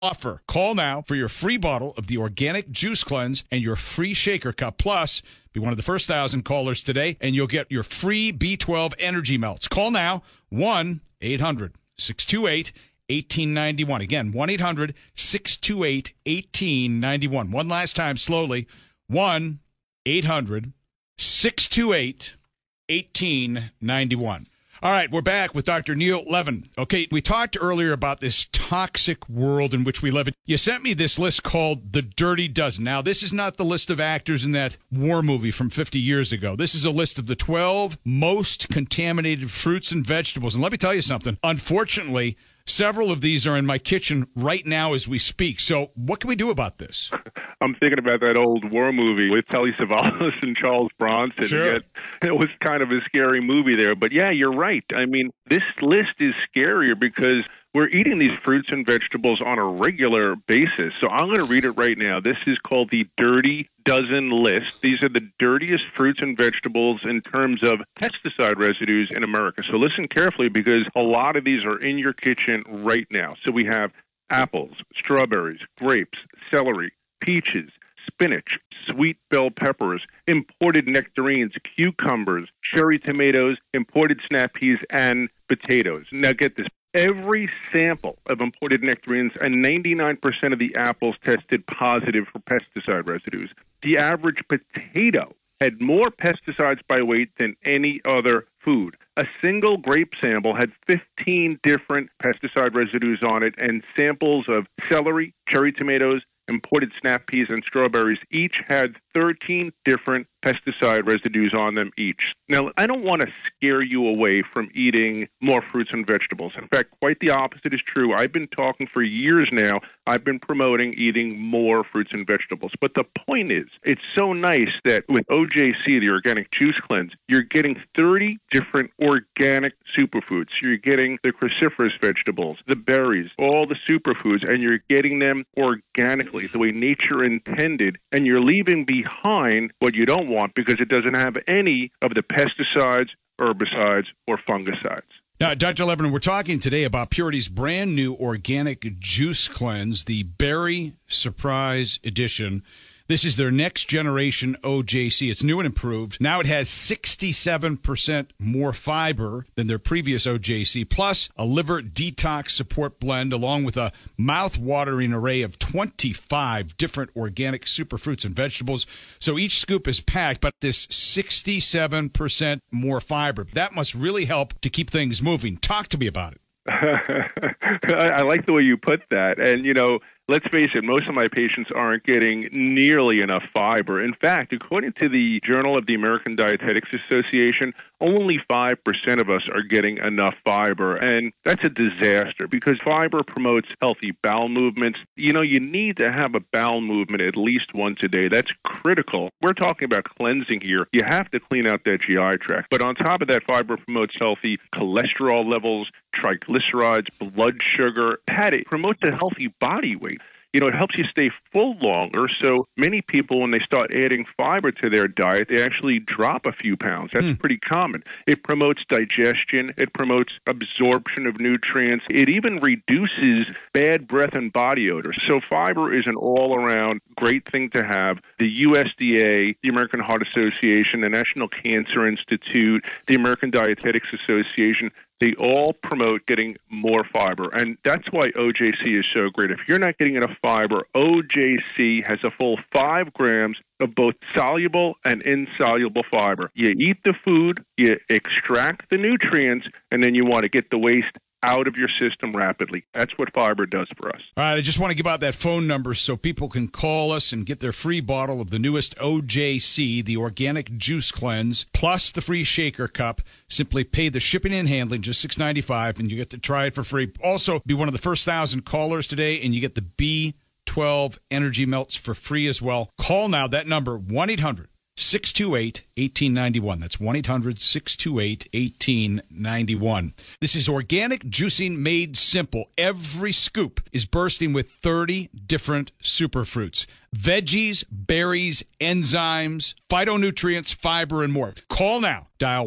offer. Call now for your free bottle of the Organic Juice Cleanse and your free shaker cup. Plus, be one of the first 1,000 callers today, and you'll get your free B12 energy melts. Call now, 1-800-628-1891. Again, 1-800-628-1891. One last time, slowly, 1-800-628-1891. All right, we're back with Dr. Neil Levin. Okay, we talked earlier about this toxic world in which we live. You sent me this list called The Dirty Dozen. Now, this is not the list of actors in that war movie from 50 years ago. This is a list of the 12 most contaminated fruits and vegetables. And let me tell you something. Unfortunately, several of these are in my kitchen right now as we speak. So what can we do about this? I'm thinking about that old war movie with Telly Savalas and Charles Bronson. Sure. It was kind of a scary movie there. But yeah, you're right. I mean, this list is scarier because we're eating these fruits and vegetables on a regular basis. So I'm going to read it right now. This is called the Dirty Dozen List. These are the dirtiest fruits and vegetables in terms of pesticide residues in America. So listen carefully because a lot of these are in your kitchen right now. So we have apples, strawberries, grapes, celery, peaches, spinach, sweet bell peppers, imported nectarines, cucumbers, cherry tomatoes, imported snap peas, and potatoes. Now get this. Every sample of imported nectarines and 99% of the apples tested positive for pesticide residues. The average potato had more pesticides by weight than any other food. A single grape sample had 15 different pesticide residues on it, and samples of celery, cherry tomatoes, imported snap peas, and strawberries each had 13 different pesticide residues on them each. Now, I don't want to scare you away from eating more fruits and vegetables. In fact, quite the opposite is true. I've been talking for years now. I've been promoting eating more fruits and vegetables. But the point is, it's so nice that with OJC, the Organic Juice Cleanse, you're getting 30 different organic superfoods. You're getting the cruciferous vegetables, the berries, all the superfoods, and you're getting them organically, the way nature intended, and you're leaving behind what you don't want because it doesn't have any of the pesticides, herbicides, or fungicides. Now, Dr. Levin, we're talking today about Purity's brand new Organic Juice Cleanse, the Berry Surprise Edition. This is their next generation OJC. It's new and improved. Now it has 67% more fiber than their previous OJC, plus a liver detox support blend, along with a mouth-watering array of 25 different organic superfruits and vegetables. So each scoop is packed, but this 67% more fiber, that must really help to keep things moving. Talk to me about it. I like the way you put that. And, you know, let's face it, most of my patients aren't getting nearly enough fiber. In fact, according to the Journal of the American Dietetics Association, only 5% of us are getting enough fiber. And that's a disaster because fiber promotes healthy bowel movements. You know, you need to have a bowel movement at least once a day. That's critical. We're talking about cleansing here. You have to clean out that GI tract. But on top of that, fiber promotes healthy cholesterol levels, triglycerides, blood sugar. It promotes a healthy body weight. You know, it helps you stay full longer. So many people, when they start adding fiber to their diet, they actually drop a few pounds. That's pretty common. It promotes digestion. It promotes absorption of nutrients. It even reduces bad breath and body odor. So fiber is an all-around great thing to have. The USDA, the American Heart Association, the National Cancer Institute, the American Dietetics Association, they all promote getting more fiber, and that's why OJC is so great. If you're not getting enough fiber, OJC has a full 5 grams of both soluble and insoluble fiber. You eat the food, you extract the nutrients, and then you want to get the waste out of your system rapidly. That's what fiber does for us. All right, I just want to give out that phone number so people can call us and get their free bottle of the newest OJC, the Organic Juice Cleanse, plus the free shaker cup. Simply pay the shipping and handling, just $6.95, and you get to try it for free. Also, be one of the first 1,000 callers today, and you get the B12 energy melts for free as well. Call now, that number, 1-800-628-1891. That's 1-800-628-1891. This is organic juicing made simple. Every scoop is bursting with 30 different superfruits, veggies, berries, enzymes, phytonutrients, fiber, and more. Call now. Dial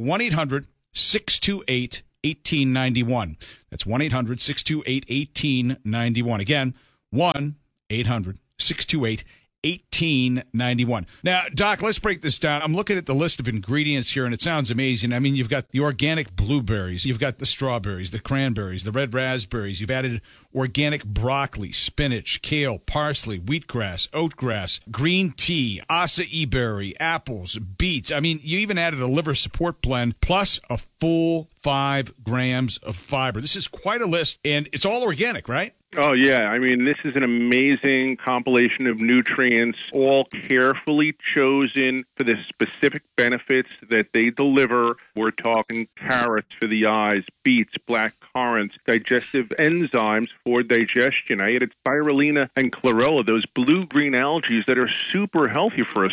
1-800-628-1891. That's 1-800-628-1891. Again, 1-800-628-1891. Now, Doc, let's break this down. I'm looking at the list of ingredients here, and it sounds amazing. I mean, you've got the organic blueberries, you've got the strawberries, the cranberries, the red raspberries. You've added organic broccoli, spinach, kale, parsley, wheatgrass, oatgrass, green tea, acai berry, apples, beets. I mean, you even added a liver support blend, plus a full 5 grams of fiber. This is quite a list, and it's all organic, right? Oh, yeah. I mean, this is an amazing compilation of nutrients, all carefully chosen for the specific benefits that they deliver. We're talking carrots for the eyes, beets, black currants, digestive enzymes for digestion. I added spirulina and chlorella, those blue-green algae that are super healthy for us.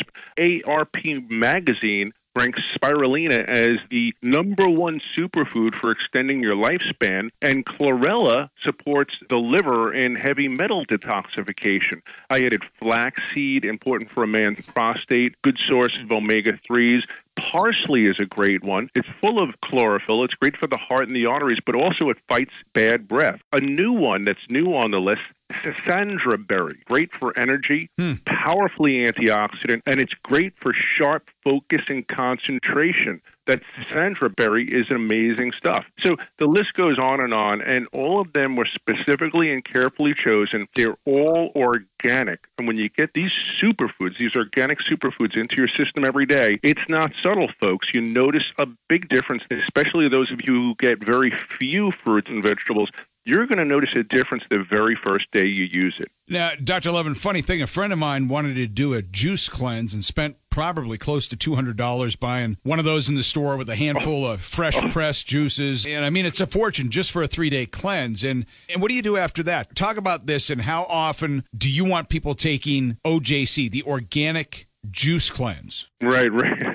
AARP magazine ranks spirulina as the #1 superfood for extending your lifespan, and chlorella supports the liver in heavy metal detoxification. I added flaxseed, important for a man's prostate, good source of omega-3s. Parsley is a great one. It's full of chlorophyll. It's great for the heart and the arteries, but also it fights bad breath. A new one that's new on the list, Schisandra berry, great for energy, powerfully antioxidant, and it's great for sharp focus and concentration. That Schisandra berry is amazing stuff. So the list goes on, and all of them were specifically and carefully chosen. They're all organic. And when you get these superfoods, these organic superfoods into your system every day, it's not subtle, folks. You notice a big difference, especially those of you who get very few fruits and vegetables. You're going to notice a difference the very first day you use it. Now, Dr. Levin, funny thing, a friend of mine wanted to do a juice cleanse and spent probably close to $200 buying one of those in the store with a handful of fresh pressed juices. And I mean, it's a fortune just for a 3-day cleanse. And what do you do after that? Talk about this, and how often do you want people taking OJC, the organic juice cleanse? Right.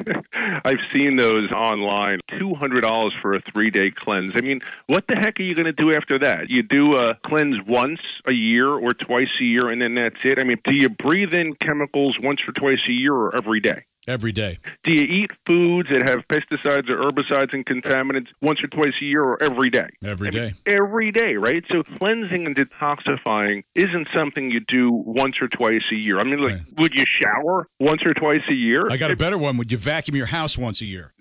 I've seen those online. $200 for a 3-day cleanse. I mean, what the heck are you going to do after that? You do a cleanse once a year or twice a year, and then that's it? I mean, do you breathe in chemicals once or twice a year or every day? Every day. Do you eat foods that have pesticides or herbicides and contaminants once or twice a year or every day? Every day. Every day, right? So cleansing and detoxifying isn't something you do once or twice a year. I mean, like, would you shower once or twice a year? I got a better one. Would you vacuum your house once a year?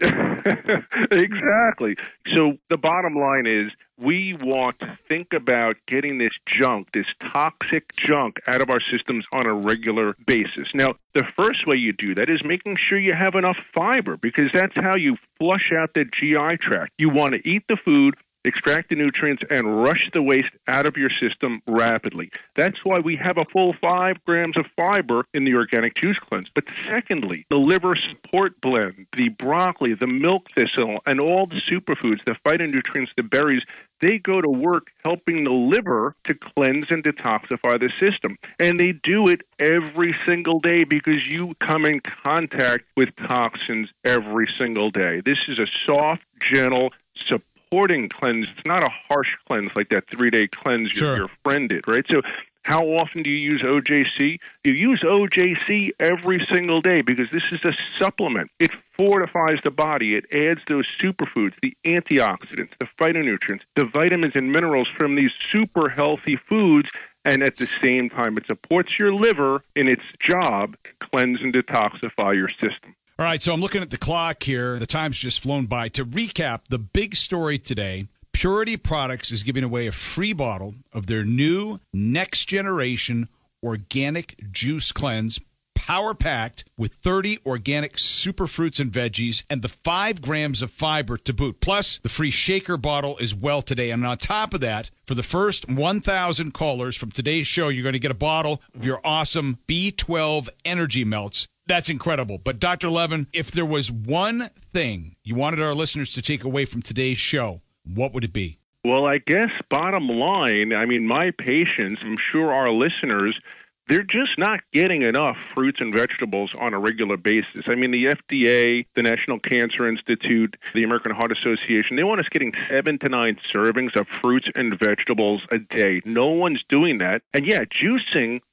Exactly. So the bottom line is, we want to think about getting this junk, this toxic junk, out of our systems on a regular basis. Now, the first way you do that is making sure you have enough fiber, because that's how you flush out the GI tract. You want to eat the food, extract the nutrients, and rush the waste out of your system rapidly. That's why we have a full 5 grams of fiber in the organic juice cleanse. But secondly, the liver support blend, the broccoli, the milk thistle, and all the superfoods, the phytonutrients, the berries, they go to work helping the liver to cleanse and detoxify the system. And they do it every single day because you come in contact with toxins every single day. This is a soft, gentle, supporting cleanse. It's not a harsh cleanse like that 3-day cleanse your friend did, right? So how often do you use OJC? You use OJC every single day because this is a supplement. It fortifies the body. It adds those superfoods, the antioxidants, the phytonutrients, the vitamins and minerals from these super healthy foods, and at the same time, it supports your liver in its job to cleanse and detoxify your system. All right, so I'm looking at the clock here. The time's just flown by. To recap, the big story today, Purity Products is giving away a free bottle of their new next-generation organic juice cleanse, power-packed with 30 organic superfruits and veggies and the 5 grams of fiber to boot, plus the free shaker bottle as well today. And on top of that, for the first 1,000 callers from today's show, you're going to get a bottle of your awesome B12 Energy Melts. That's incredible. But Dr. Levin, if there was one thing you wanted our listeners to take away from today's show, what would it be? Well, I guess bottom line, I mean, my patients, I'm sure our listeners, they're just not getting enough fruits and vegetables on a regular basis. I mean, the FDA, the National Cancer Institute, the American Heart Association, they want us getting 7 to 9 servings of fruits and vegetables a day. No one's doing that. And yeah, juicing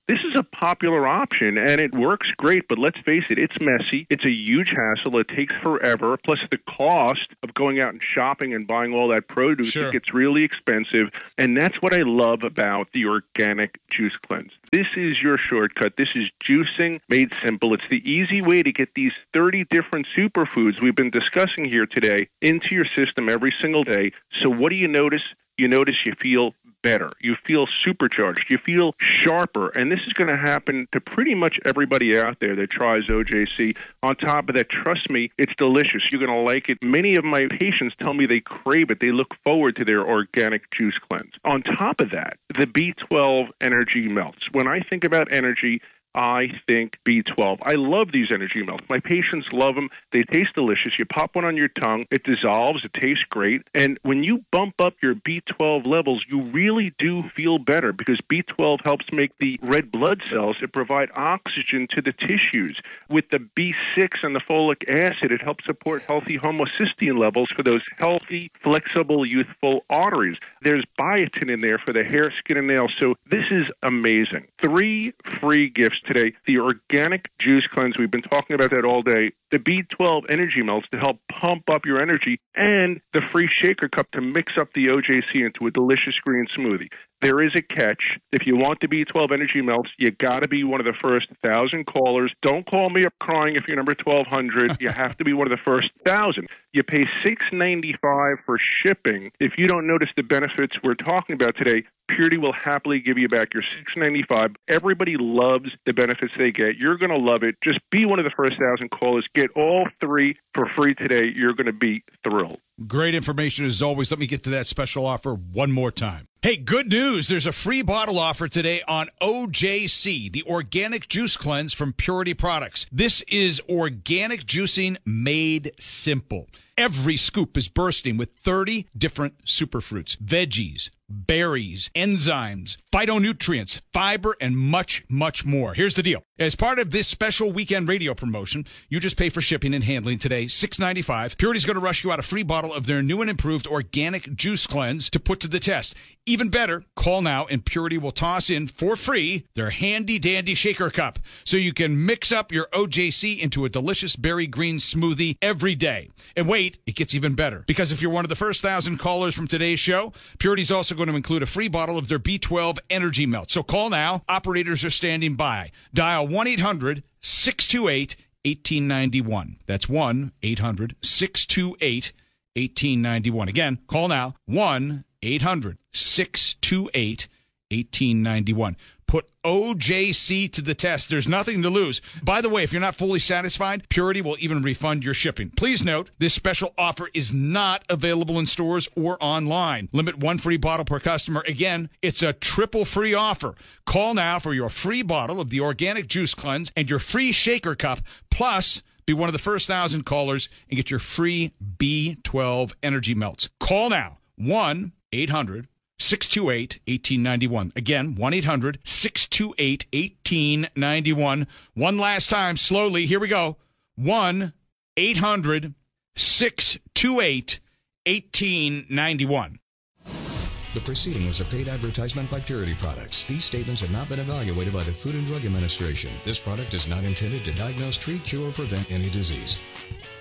This is a popular option, and it works great, but let's face it, it's messy. It's a huge hassle. It takes forever. Plus, the cost of going out and shopping and buying all that produce, Sure. It gets really expensive, and that's what I love about the Organic Juice Cleanse. This is your shortcut. This is juicing made simple. It's the easy way to get these 30 different superfoods we've been discussing here today into your system every single day. So what do you notice? You notice you feel better. You feel supercharged. You feel sharper. And this is going to happen to pretty much everybody out there that tries OJC. On top of that, trust me, it's delicious. You're going to like it. Many of my patients tell me they crave it. They look forward to their Organic Juice Cleanse. On top of that, the B12 energy melts. When I think about energy, I think B12. I love these energy melts. My patients love them. They taste delicious. You pop one on your tongue. It dissolves. It tastes great. And when you bump up your B12 levels, you really do feel better because B12 helps make the red blood cells. It provides oxygen to the tissues. With the B6 and the folic acid, it helps support healthy homocysteine levels for those healthy, flexible, youthful arteries. There's biotin in there for the hair, skin, and nails. So this is amazing. 3 free gifts today. The Organic Juice Cleanse, we've been talking about that all day. The B12 energy melts to help pump up your energy, and the free shaker cup to mix up the OJC into a delicious green smoothie. There is a catch. If you want the B12 energy melts, you got to be one of the first 1,000 callers. Don't call me up crying if you're number 1,200. You have to be one of the first 1,000. You pay $6.95 for shipping. If you don't notice the benefits we're talking about today, Purity will happily give you back your $6.95. Everybody loves the benefits they get. You're going to love it. Just be one of the first 1,000 callers. Get all 3 for free today. You're going to be thrilled. Great information as always. Let me get to that special offer one more time. Hey, good news. There's a free bottle offer today on OJC, the Organic Juice Cleanse from Purity Products. This is organic juicing made simple. Every scoop is bursting with 30 different superfruits, veggies, berries, enzymes, phytonutrients, fiber, and much, much more. Here's the deal. As part of this special weekend radio promotion, you just pay for shipping and handling today, $6.95. Purity's going to rush you out a free bottle of their new and improved Organic Juice Cleanse to put to the test. Even better, call now and Purity will toss in for free their handy-dandy shaker cup so you can mix up your OJC into a delicious berry green smoothie every day. And wait, it gets even better because if you're one of the first 1,000 callers from today's show, Purity's also going to include a free bottle of their B12 energy melt. So call now. Operators are standing by. Dial 1-800-628-1891. That's 1-800-628-1891. Again, call now. 1-800-628-1891. Put OJC to the test. There's nothing to lose. By the way, if you're not fully satisfied, Purity will even refund your shipping. Please note, this special offer is not available in stores or online. Limit 1 free bottle per customer. Again, it's a triple free offer. Call now for your free bottle of the Organic Juice Cleanse and your free shaker cup. Plus, be one of the first 1,000 callers and get your free B12 energy melts. Call now. 1-800-628-1891. Again, 1-800-628-1891. One last time, slowly. Here we go. 1-800-628-1891. The preceding was a paid advertisement by Purity Products. These statements have not been evaluated by the Food and Drug Administration. This product is not intended to diagnose, treat, cure, or prevent any disease.